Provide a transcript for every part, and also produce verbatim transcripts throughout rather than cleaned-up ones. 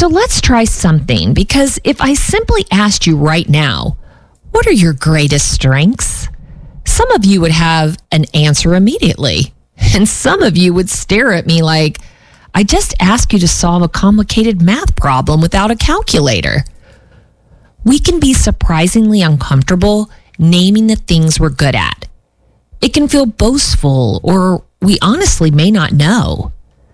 So let's try something, because if I simply asked you right now, what are your greatest strengths? Some of you would have an answer immediately, and some of you would stare at me like, I just asked you to solve a complicated math problem without a calculator. We can be surprisingly uncomfortable naming the things we're good at. It can feel boastful, or we honestly may not know.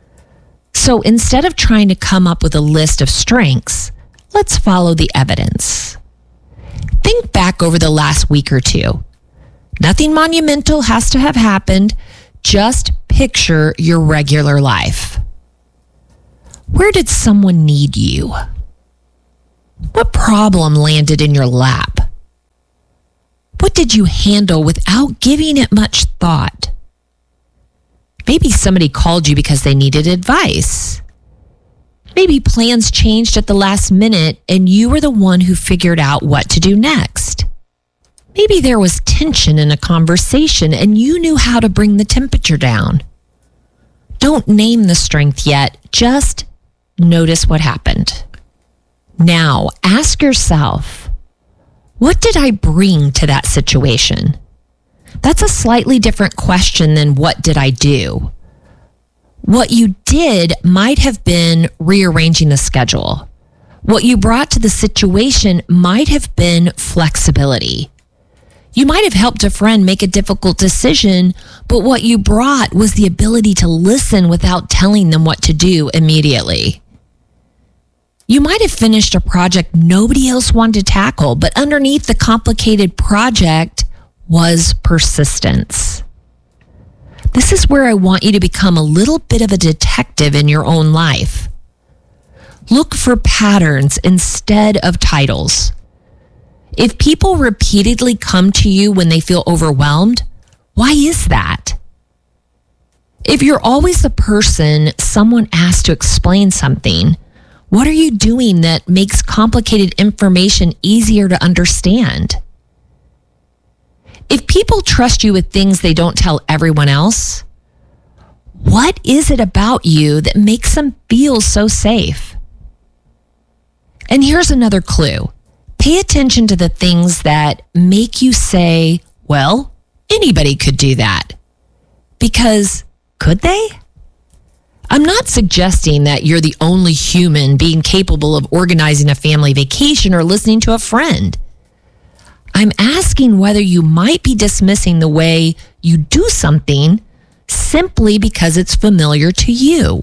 So instead of trying to come up with a list of strengths, let's follow the evidence. Think back over the last week or two. Nothing monumental has to have happened. Just picture your regular life. Where did someone need you? What problem landed in your lap? What did you handle without giving it much thought? Maybe somebody called you because they needed advice. Maybe plans changed at the last minute and you were the one who figured out what to do next. Maybe there was tension in a conversation and you knew how to bring the temperature down. Don't name the strength yet, just notice what happened. Now, ask yourself, what did I bring to that situation? That's a slightly different question than what did I do? What you did might have been rearranging the schedule. What you brought to the situation might have been flexibility. You might have helped a friend make a difficult decision, but what you brought was the ability to listen without telling them what to do immediately. You might have finished a project nobody else wanted to tackle, but underneath the complicated project was persistence. This is where I want you to become a little bit of a detective in your own life. Look for patterns instead of titles. If people repeatedly come to you when they feel overwhelmed, why is that? If you're always the person someone asks to explain something, what are you doing that makes complicated information easier to understand? If people trust you with things they don't tell everyone else, what is it about you that makes them feel so safe? And here's another clue. Pay attention to the things that make you say, well, anybody could do that. Because could they? I'm not suggesting that you're the only human being capable of organizing a family vacation or listening to a friend. I'm asking whether you might be dismissing the way you do something simply because it's familiar to you.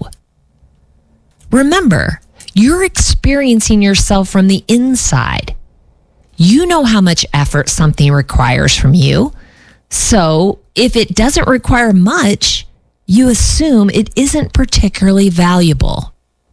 Remember, you're experiencing yourself from the inside. You know how much effort something requires from you. So if it doesn't require much, you assume it isn't particularly valuable.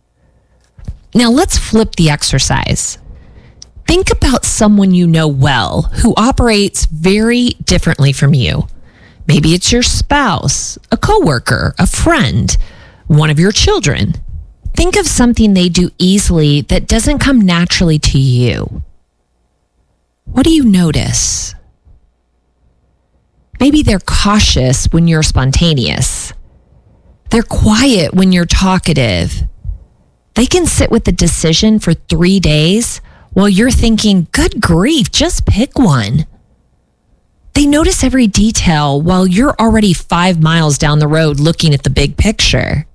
Now let's flip the exercise. Think about someone you know well who operates very differently from you. Maybe it's your spouse, a coworker, a friend, one of your children. Think of something they do easily that doesn't come naturally to you. What do you notice? Maybe they're cautious when you're spontaneous. They're quiet when you're talkative. They can sit with the decision for three days while you're thinking, good grief, just pick one. They notice every detail while you're already five miles down the road looking at the big picture.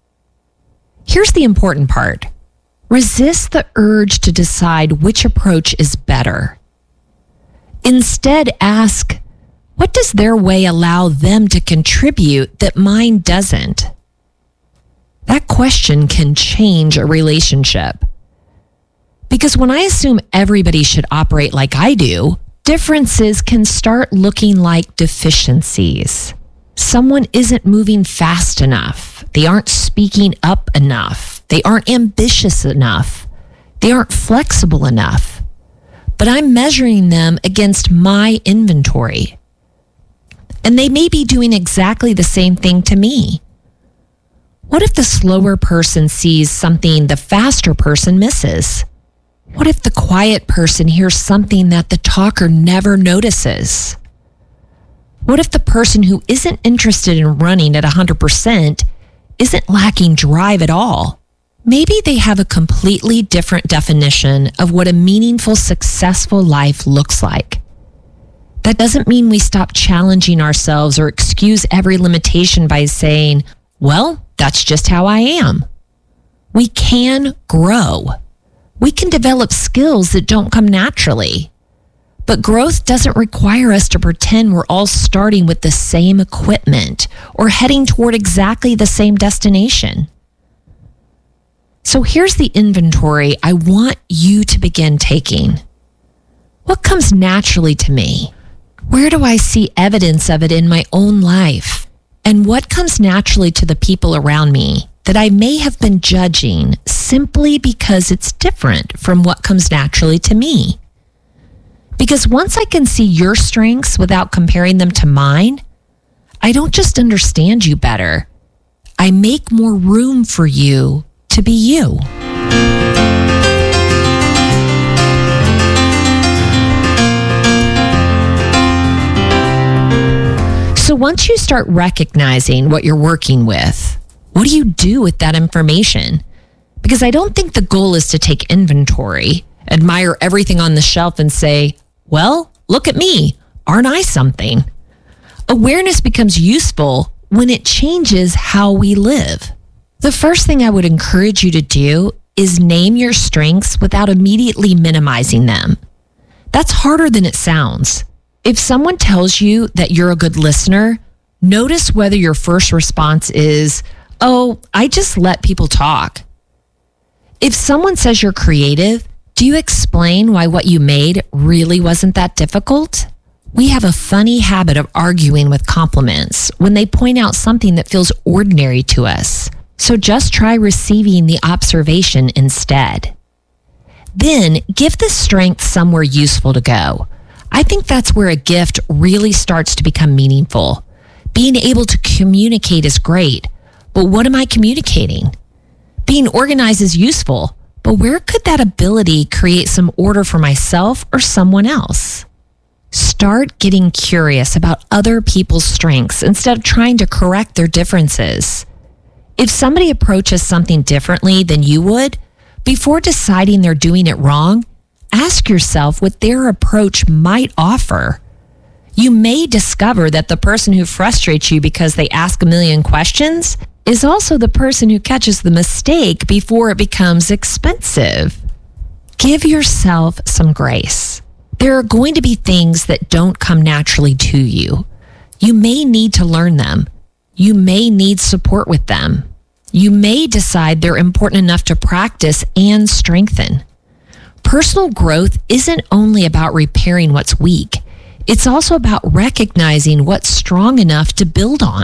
Here's the important part. Resist the urge to decide which approach is better. Instead, ask, what does their way allow them to contribute that mine doesn't? That question can change a relationship. Because when I assume everybody should operate like I do, differences can start looking like deficiencies. Someone isn't moving fast enough. They aren't speaking up enough. They aren't ambitious enough. They aren't flexible enough. But I'm measuring them against my inventory. And they may be doing exactly the same thing to me. What if the slower person sees something the faster person misses? What if the quiet person hears something that the talker never notices? What if the person who isn't interested in running at one hundred percent isn't lacking drive at all? maybe they have a completely different definition of what a meaningful, successful life looks like. That doesn't mean we stop challenging ourselves or excuse every limitation by saying, well, that's just how I am. We can grow. We can develop skills that don't come naturally. But growth doesn't require us to pretend we're all starting with the same equipment or heading toward exactly the same destination. So here's the inventory I want you to begin taking. What comes naturally to me? Where do I see evidence of it in my own life? And what comes naturally to the people around me that I may have been judging simply because it's different from what comes naturally to me? Because once I can see your strengths without comparing them to mine, I don't just understand you better. I make more room for you to be you. So once you start recognizing what you're working with, what do you do with that information? Because I don't think the goal is to take inventory, admire everything on the shelf and say, well, look at me. Aren't I something? Awareness becomes useful when it changes how we live. The first thing I would encourage you to do is name your strengths without immediately minimizing them. That's harder than it sounds. If someone tells you that you're a good listener, notice whether your first response is, oh, I just let people talk. If someone says you're creative, do you explain why what you made really wasn't that difficult? We have a funny habit of arguing with compliments when they point out something that feels ordinary to us. So just try receiving the observation instead. Then give the strength somewhere useful to go. I think that's where a gift really starts to become meaningful. Being able to communicate is great, but what am I communicating? Being organized is useful, but where could that ability create some order for myself or someone else? Start getting curious about other people's strengths instead of trying to correct their differences. If somebody approaches something differently than you would, before deciding they're doing it wrong, ask yourself what their approach might offer. You may discover that the person who frustrates you because they ask a million questions is also the person who catches the mistake before it becomes expensive. Give yourself some grace. There are going to be things that don't come naturally to you. You may need to learn them. You may need support with them. You may decide they're important enough to practice and strengthen. Personal growth isn't only about repairing what's weak. It's also about recognizing what's strong enough to build on.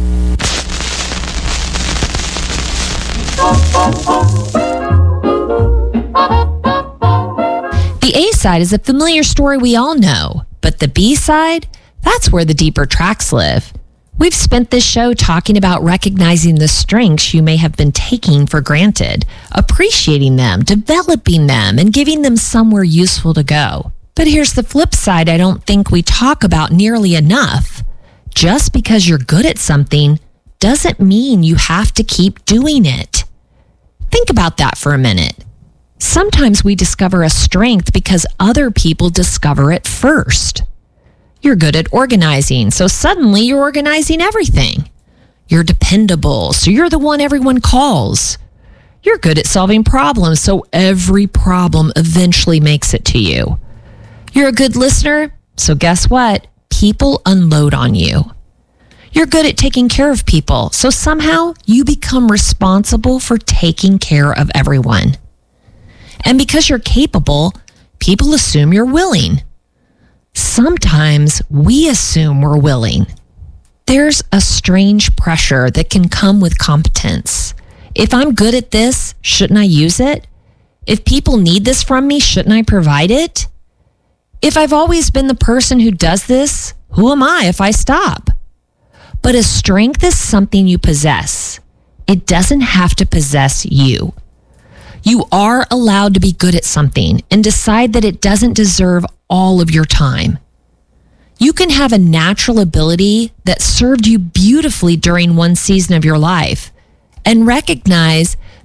The A side is a familiar story we all know, but the B side, that's where the deeper tracks live. We've spent this show talking about recognizing the strengths you may have been taking for granted, appreciating them, developing them, and giving them somewhere useful to go. But here's the flip side I don't think we talk about nearly enough. Just because you're good at something doesn't mean you have to keep doing it. Think about that for a minute. Sometimes we discover a strength because other people discover it first. You're good at organizing, so suddenly you're organizing everything. You're dependable, so you're the one everyone calls. You're good at solving problems, so every problem eventually makes it to you. You're a good listener, so guess what? People unload on you. You're good at taking care of people, so somehow you become responsible for taking care of everyone. And because you're capable, people assume you're willing. Sometimes we assume we're willing. There's a strange pressure that can come with competence. If I'm good at this, shouldn't I use it? If people need this from me, shouldn't I provide it? If I've always been the person who does this, who am I if I stop? But a strength is something you possess. It doesn't have to possess you. You are allowed to be good at something and decide that it doesn't deserve all of your time. You can have a natural ability that served you beautifully during one season of your life and recognize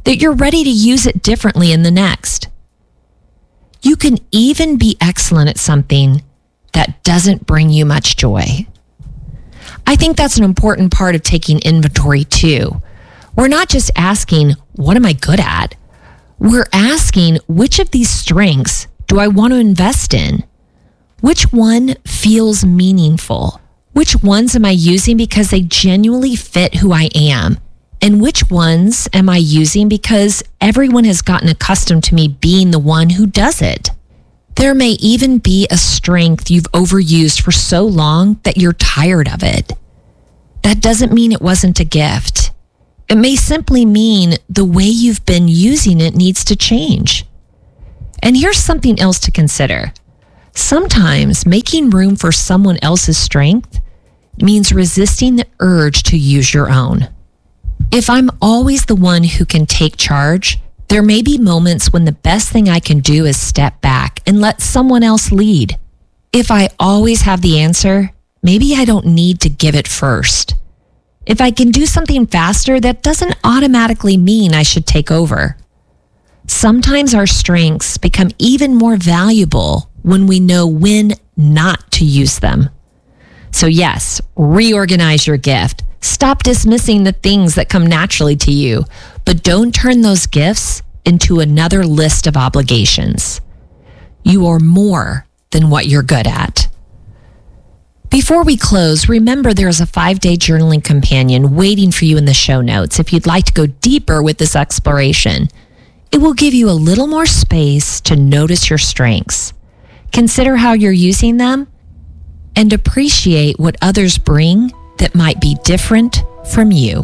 that you're ready to use it differently in the next. You can even be excellent at something that doesn't bring you much joy. I think that's an important part of taking inventory too. We're not just asking, what am I good at? We're asking, which of these strengths do I want to invest in? Which one feels meaningful? Which ones am I using because they genuinely fit who I am? And which ones am I using because everyone has gotten accustomed to me being the one who does it? There may even be a strength you've overused for so long that you're tired of it. That doesn't mean it wasn't a gift. It may simply mean the way you've been using it needs to change. And here's something else to consider. Sometimes making room for someone else's strength means resisting the urge to use your own. If I'm always the one who can take charge, there may be moments when the best thing I can do is step back and let someone else lead. If I always have the answer, maybe I don't need to give it first. If I can do something faster, that doesn't automatically mean I should take over. Sometimes our strengths become even more valuable when we know when not to use them. So yes, reorganize your gift. Stop dismissing the things that come naturally to you, but don't turn those gifts into another list of obligations. You are more than what you're good at. Before we close, remember there is a five-day journaling companion waiting for you in the show notes if you'd like to go deeper with this exploration. It will give you a little more space to notice your strengths, consider how you're using them, and appreciate what others bring that might be different from you.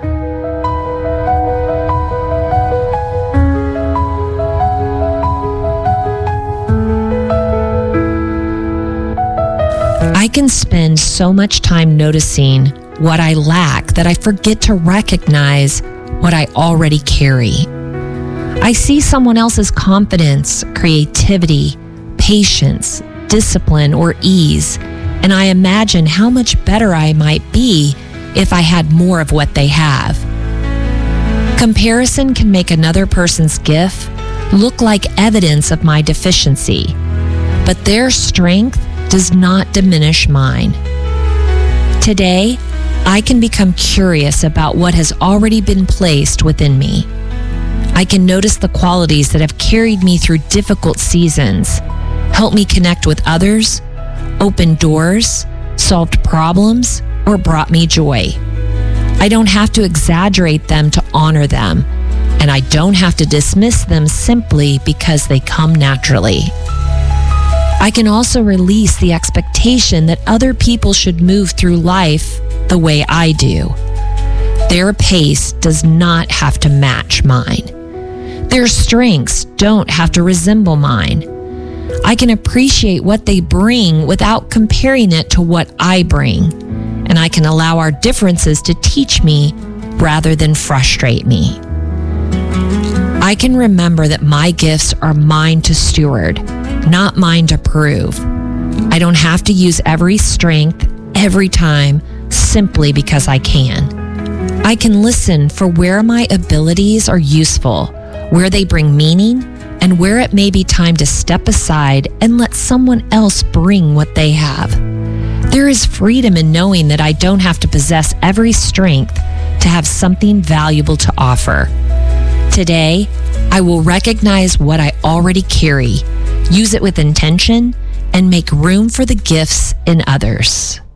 I can spend so much time noticing what I lack that I forget to recognize what I already carry. I see someone else's confidence, creativity, patience, discipline, or ease, and I imagine how much better I might be if I had more of what they have. Comparison can make another person's gift look like evidence of my deficiency, but their strength does not diminish mine. Today, I can become curious about what has already been placed within me. I can notice the qualities that have carried me through difficult seasons, helped me connect with others, opened doors, solved problems, or brought me joy. I don't have to exaggerate them to honor them, and I don't have to dismiss them simply because they come naturally. I can also release the expectation that other people should move through life the way I do. Their pace does not have to match mine. Their strengths don't have to resemble mine. I can appreciate what they bring without comparing it to what I bring, and I can allow our differences to teach me rather than frustrate me. I can remember that my gifts are mine to steward, not mine to prove. I don't have to use every strength every time simply because I can. I can listen for where my abilities are useful, where they bring meaning, and where it may be time to step aside and let someone else bring what they have. There is freedom in knowing that I don't have to possess every strength to have something valuable to offer. Today, I will recognize what I already carry, use it with intention, and make room for the gifts in others.